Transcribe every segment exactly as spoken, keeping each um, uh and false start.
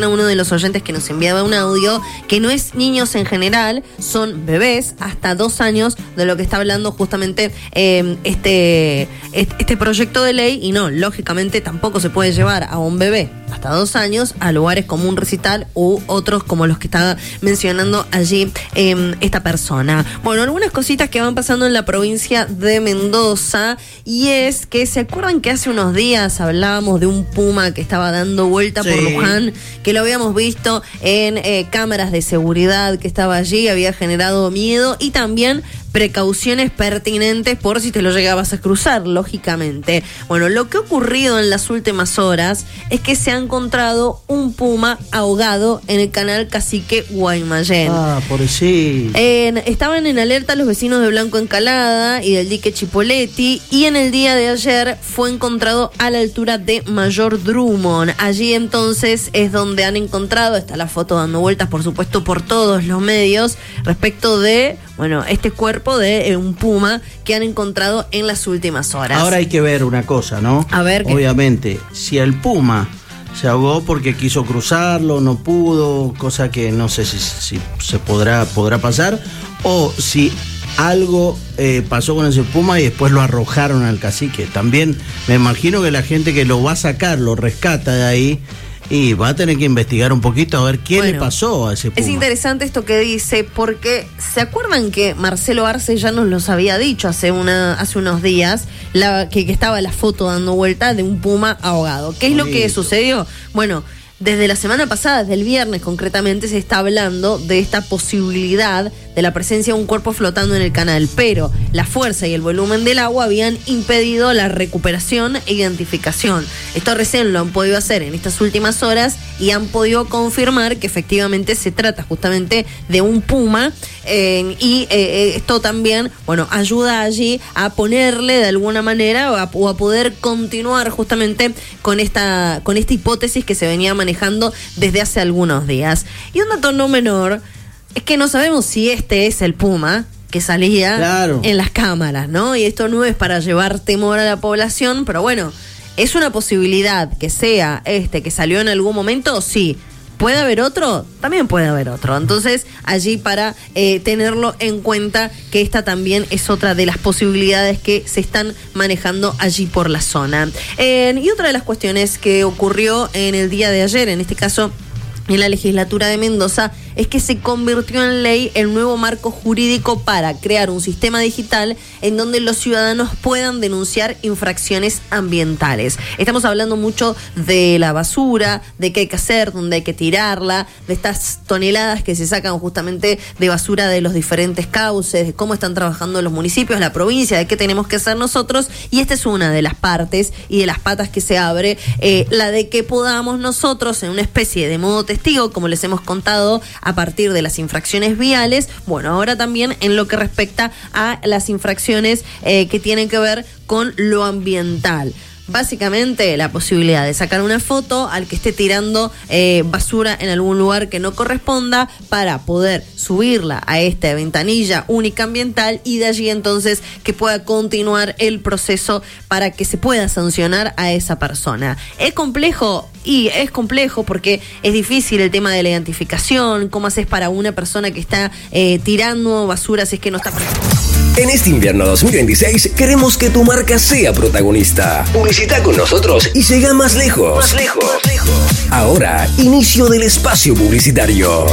decirle a uno de los oyentes que nos enviaba un audio que no es niños en general, son bebés hasta dos años de lo que está hablando justamente eh, este, este proyecto de ley. Y no, lógicamente tampoco se puede llevar a un bebé hasta dos años a lugares como un recital u otros como los que estaba mencionando allí eh, esta persona. Bueno, algunas cositas que van pasando en la provincia de Mendoza, y es que se acuerdan que hace unos días hablábamos de un puma que estaba dando vuelta sí. por Luján, que lo habíamos visto en eh, cámaras de seguridad que estaba allí, había generado miedo y también precauciones pertinentes por si te lo llegabas a cruzar, lógicamente. Bueno, lo que ha ocurrido en las últimas horas es que se ha encontrado un puma ahogado en el canal Cacique Guaymallén. Ah, por sí. En, estaban en alerta los vecinos de Blanco Encalada y del dique Chipoleti, y en el día de ayer fue encontrado a la altura de Mayor Drummond. Allí entonces es donde han encontrado, está la foto dando vueltas por supuesto por todos los medios, respecto de, bueno, este cuerpo de eh, un puma que han encontrado en las últimas horas. Ahora hay que ver una cosa, ¿no? A ver. ¿Qué? Obviamente, si el puma se ahogó porque quiso cruzarlo, no pudo, cosa que no sé si, si se podrá, podrá pasar, o si algo eh, pasó con ese puma y después lo arrojaron al cacique. También me imagino que la gente que lo va a sacar, lo rescata de ahí, y va a tener que investigar un poquito a ver qué bueno, le pasó a ese puma. Es interesante esto que dice, porque ¿se acuerdan que Marcelo Arce ya nos los había dicho hace una hace unos días, la, que, que estaba la foto dando vuelta de un puma ahogado? ¿Qué es lo que sucedió? Bueno, desde la semana pasada, desde el viernes concretamente, se está hablando de esta posibilidad de la presencia de un cuerpo flotando en el canal, pero la fuerza y el volumen del agua habían impedido la recuperación e identificación. Esto recién lo han podido hacer en estas últimas horas y han podido confirmar que efectivamente se trata justamente de un puma, eh, y eh, esto también, bueno, ayuda allí a ponerle de alguna manera o a, o a poder continuar justamente con esta, con esta hipótesis que se venía manejando desde hace algunos días. Y un dato no menor es que no sabemos si este es el puma que salía claro. en las cámaras, ¿no? Y esto no es para llevar temor a la población, pero bueno, es una posibilidad que sea este que salió en algún momento, sí. ¿Puede haber otro? También puede haber otro. Entonces, allí para eh, tenerlo en cuenta, que esta también es otra de las posibilidades que se están manejando allí por la zona. Eh, y otra de las cuestiones que ocurrió en el día de ayer, en este caso en la legislatura de Mendoza, es que se convirtió en ley el nuevo marco jurídico para crear un sistema digital en donde los ciudadanos puedan denunciar infracciones ambientales. Estamos hablando mucho de la basura, de qué hay que hacer, dónde hay que tirarla, de estas toneladas que se sacan justamente de basura de los diferentes cauces, de cómo están trabajando los municipios, la provincia, de qué tenemos que hacer nosotros, y esta es una de las partes y de las patas que se abre, eh, la de que podamos nosotros, en una especie de modo testigo, como les hemos contado, a partir de las infracciones viales, bueno, ahora también en lo que respecta a las infracciones eh, que tienen que ver con lo ambiental. Básicamente la posibilidad de sacar una foto al que esté tirando eh, basura en algún lugar que no corresponda para poder subirla a esta ventanilla única ambiental, y de allí entonces que pueda continuar el proceso para que se pueda sancionar a esa persona. ¿Es complejo? Y es complejo porque es difícil el tema de la identificación. ¿Cómo haces para una persona que está eh, tirando basura si es que no está presente? En este invierno dos mil veintiséis queremos que tu marca sea protagonista. Publicita con nosotros y llega más lejos. Más lejos. Más lejos. Ahora, inicio del espacio publicitario.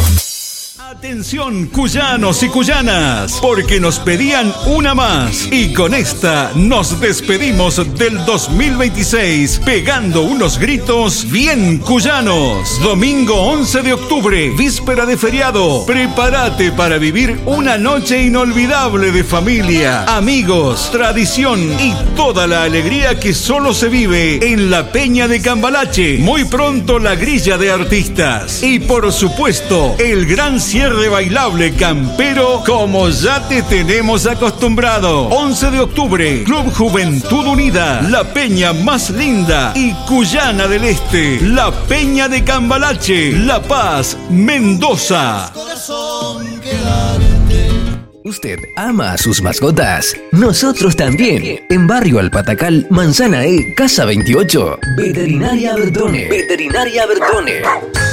Atención, cuyanos y cuyanas, porque nos pedían una más, y con esta nos despedimos del dos mil veintiséis pegando unos gritos bien cuyanos. Domingo once de octubre, víspera de feriado. Prepárate para vivir una noche inolvidable de familia, amigos, tradición y toda la alegría que solo se vive en la Peña de Cambalache. Muy pronto la grilla de artistas y por supuesto el gran cierre bailable campero como ya te tenemos acostumbrado. once de octubre, Club Juventud Unida, la peña más linda y cuyana del este, la Peña de Cambalache, La Paz, Mendoza. ¿Usted ama a sus mascotas? Nosotros también. En Barrio Alpatacal, Manzana E, Casa veintiocho. Veterinaria Bertone. Veterinaria Bertone.